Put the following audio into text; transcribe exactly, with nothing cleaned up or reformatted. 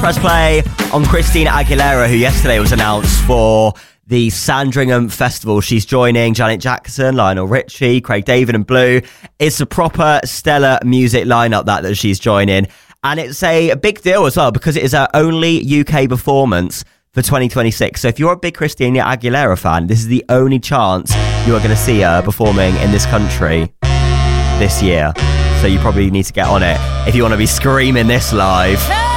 Press play on Christina Aguilera, who yesterday was announced for the Sandringham Festival. She's joining Janet Jackson, Lionel Richie, Craig David and Blue. It's a proper stellar music lineup that, that she's joining. And it's a, a big deal as well because it is her only U K performance for twenty twenty-six. So if you're a big Christina Aguilera fan, this is the only chance you are going to see her performing in this country this year. So you probably need to get on it if you want to be screaming this live.